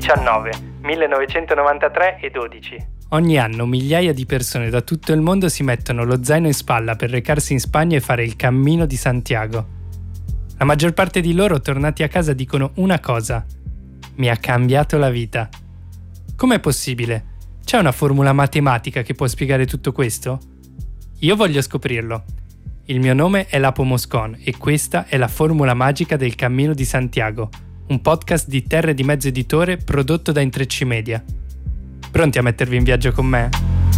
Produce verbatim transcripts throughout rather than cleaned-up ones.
diciannove, millenovecentonovantatré e dodici. Ogni anno migliaia di persone da tutto il mondo si mettono lo zaino in spalla per recarsi in Spagna e fare il Cammino di Santiago. La maggior parte di loro, tornati a casa, dicono una cosa: mi ha cambiato la vita. Com'è possibile? C'è una formula matematica che può spiegare tutto questo? Io voglio scoprirlo. Il mio nome è Lapo Moscon e questa è la formula magica del Cammino di Santiago, un podcast di Terre di Mezzo Editore prodotto da Intrecci Media. Pronti a mettervi in viaggio con me?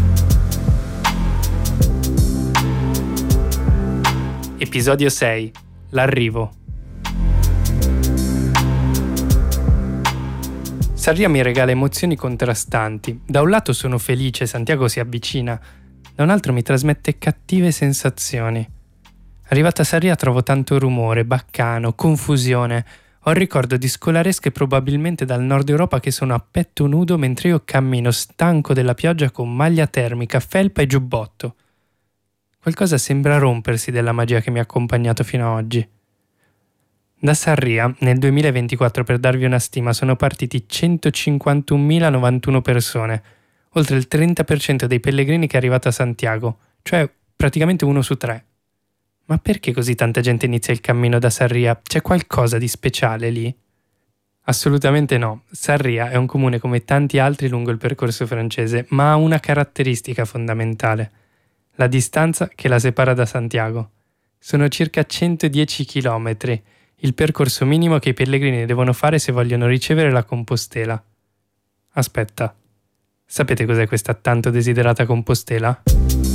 Episodio sei. L'arrivo. Sarria mi regala emozioni contrastanti. Da un lato sono felice, Santiago si avvicina, da un altro mi trasmette cattive sensazioni. Arrivata a Sarria trovo tanto rumore, baccano, confusione. Ho il ricordo di scolaresche probabilmente dal nord Europa che sono a petto nudo mentre io cammino stanco della pioggia con maglia termica, felpa e giubbotto. Qualcosa sembra rompersi della magia che mi ha accompagnato fino ad oggi. Da Sarria, nel duemilaventiquattro, per darvi una stima, sono partiti centocinquantunomilanovantuno persone, oltre il trenta per cento dei pellegrini che è arrivato a Santiago, cioè praticamente uno su tre. Ma perché così tanta gente inizia il cammino da Sarria? C'è qualcosa di speciale lì? Assolutamente no. Sarria è un comune come tanti altri lungo il percorso francese, ma ha una caratteristica fondamentale: la distanza che la separa da Santiago. Sono circa centodieci chilometri, il percorso minimo che i pellegrini devono fare se vogliono ricevere la Compostela. Aspetta, sapete cos'è questa tanto desiderata Compostela?